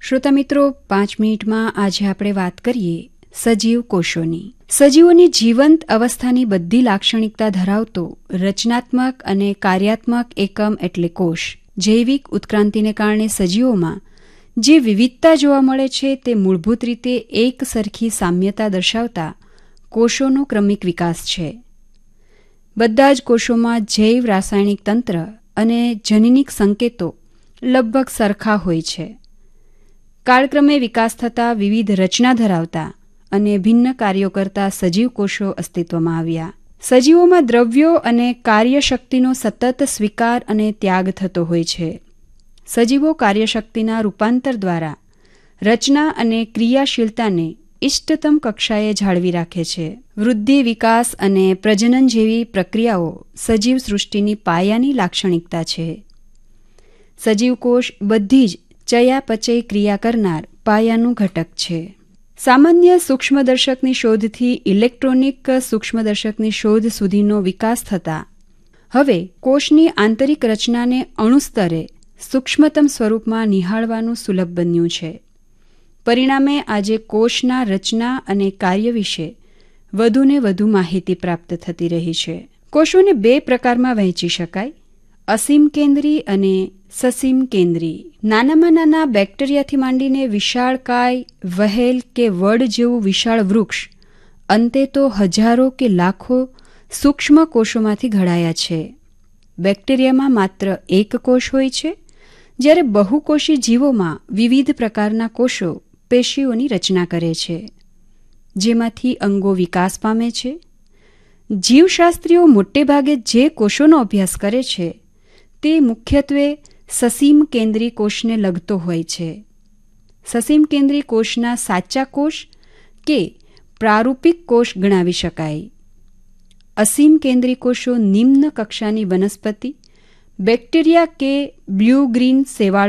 શ્રોતા મિત્રો, 5 મિનિટમાં આજે આપણે વાત કરીએ સજીવ કોષોની. સજીવોની જીવંત અવસ્થાની બધી લાક્ષણિકતા ધરાવતો રચનાત્મક અને કાર્યાત્મક એકમ એટલે કોષ. જૈવિક ઉત્ક્રાંતિને કારણે સજીવોમાં જે વિવિધતા જોવા મળે છે તે મૂળભૂત રીતે એક સરખી સામ્યતા દર્શાવતા કોષોનો ક્રમિક વિકાસ છે. બધા જ કોષોમાં જૈવ રાસાયણિક તંત્ર અને જનીનિક સંકેતો લગભગ સરખા હોય છે. કાળક્રમે વિકાસ થતા વિવિધ રચના ધરાવતા અને ભિન્ન કાર્યો કરતા સજીવ કોષો અસ્તિત્વમાં આવ્યા. સજીવોમાં દ્રવ્યો અને કાર્યશક્તિનો સતત સ્વીકાર અને ત્યાગ થતો હોય છે. સજીવો કાર્યશક્તિના રૂપાંતર દ્વારા રચના અને ક્રિયાશીલતાને ઇષ્ટતમ કક્ષાએ જાળવી રાખે છે. વૃદ્ધિ, વિકાસ અને પ્રજનન જેવી પ્રક્રિયાઓ સજીવ સૃષ્ટિની પાયાની લાક્ષણિકતા છે. સજીવ કોષ બધી જ ચયાપચય ક્રિયા કરનાર પાયાનું ઘટક છે. સામાન્ય સૂક્ષ્મદર્શકની શોધથી ઇલેક્ટ્રોનિક સૂક્ષ્મદર્શકની શોધ સુધીનો વિકાસ થતાં હવે કોષની આંતરિક રચનાને અણુસ્તરે સૂક્ષ્મતમ સ્વરૂપમાં નિહાળવાનું સુલભ બન્યું છે. પરિણામે આજે કોષના રચના અને કાર્ય વિશે વધુને વધુ માહિતી પ્રાપ્ત થતી રહી છે. કોષોને 2 પ્રકારમાં વહેંચી શકાય: અસીમ કેન્દ્રી અને સસીમ કેન્દ્રી. નાનામાં નાના બેક્ટેરિયાથી માંડીને વિશાળકાય વહેલ કે વડ જેવું વિશાળ વૃક્ષ અંતે તો હજારો કે લાખો સૂક્ષ્મ કોષોમાંથી ઘડાયા છે. બેક્ટેરિયામાં માત્ર એક કોષ હોય છે, જ્યારે બહુકોષી જીવોમાં વિવિધ પ્રકારના કોષો પેશીઓની રચના કરે છે, જેમાંથી અંગો વિકાસ પામે છે. જીવશાસ્ત્રીઓ મોટેભાગે જે કોષોનો અભ્યાસ કરે છે તે મુખ્યત્વે સસીમ કેન્દ્રી કોષને લગતો હોય છે. સસીમ કેન્દ્રી કોષના સાચા કોષ કે પ્રારૂપિક કોષ ગણાવી શકાય. અસીમ કેન્દ્રી કોષો નિમ્ન કક્ષાની વનસ્પતિ, બેક્ટેરિયા કે બ્લ્યુ ગ્રીન શેવાળ